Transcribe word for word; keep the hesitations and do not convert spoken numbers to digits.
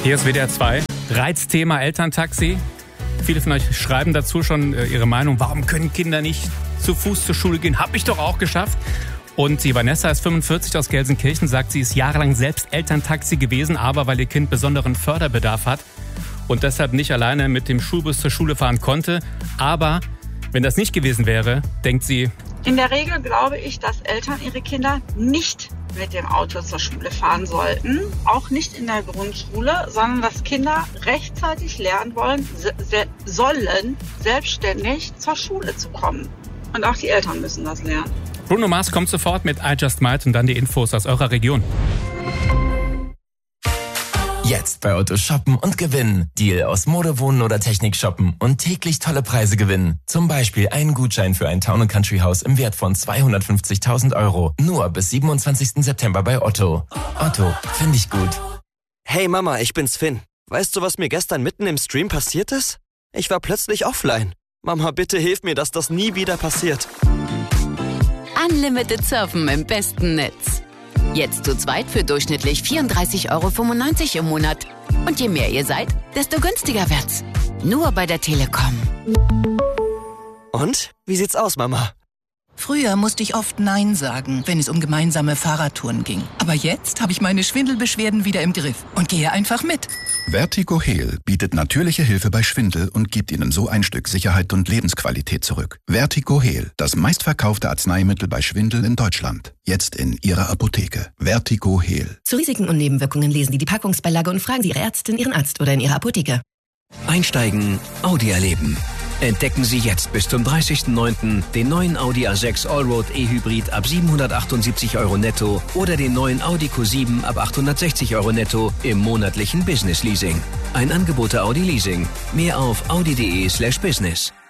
Hier ist W D R zwei. Reizthema Elterntaxi. Viele von euch schreiben dazu schon äh, ihre Meinung. Warum können Kinder nicht zu Fuß zur Schule gehen? Hab ich doch auch geschafft. Und die Vanessa ist fünfundvierzig aus Gelsenkirchen, sagt, sie ist jahrelang selbst Elterntaxi gewesen, aber weil ihr Kind besonderen Förderbedarf hat und deshalb nicht alleine mit dem Schulbus zur Schule fahren konnte. Aber wenn das nicht gewesen wäre, denkt sie... In der Regel glaube ich, dass Eltern ihre Kinder nicht mit dem Auto zur Schule fahren sollten. Auch nicht in der Grundschule, sondern dass Kinder rechtzeitig lernen wollen, se- se- sollen, selbstständig zur Schule zu kommen. Und auch die Eltern müssen das lernen. Bruno Mars kommt sofort mit I Just Might und dann die Infos aus eurer Region. Jetzt bei Otto shoppen und gewinnen. Deal aus Mode, Wohnen oder Technik shoppen und täglich tolle Preise gewinnen. Zum Beispiel einen Gutschein für ein Town and Country Haus im Wert von zweihundertfünfzigtausend Euro. Nur bis siebenundzwanzigsten September bei Otto. Otto, finde ich gut. Hey Mama, ich bin's Finn. Weißt du, was mir gestern mitten im Stream passiert ist? Ich war plötzlich offline. Mama, bitte hilf mir, dass das nie wieder passiert. Unlimited Surfen im besten Netz. Jetzt zu zweit für durchschnittlich vierunddreißig Euro fünfundneunzig im Monat. Und je mehr ihr seid, desto günstiger wird's. Nur bei der Telekom. Und? Wie sieht's aus, Mama? Früher musste ich oft Nein sagen, wenn es um gemeinsame Fahrradtouren ging. Aber jetzt habe ich meine Schwindelbeschwerden wieder im Griff und gehe einfach mit. Vertigo Heal bietet natürliche Hilfe bei Schwindel und gibt Ihnen so ein Stück Sicherheit und Lebensqualität zurück. Vertigo Heal, das meistverkaufte Arzneimittel bei Schwindel in Deutschland. Jetzt in Ihrer Apotheke. Vertigo Heal. Zu Risiken und Nebenwirkungen lesen Sie die Packungsbeilage und fragen Sie Ihre Ärztin, Ihren Arzt oder in Ihrer Apotheke. Einsteigen, Audi erleben. Entdecken Sie jetzt bis zum dreißigsten neunten den neuen Audi A sechs Allroad E-Hybrid ab siebenhundertachtundsiebzig Euro netto oder den neuen Audi Q sieben ab achthundertsechzig Euro netto im monatlichen Business Leasing. Ein Angebot der Audi Leasing. Mehr auf audi punkt de slash business.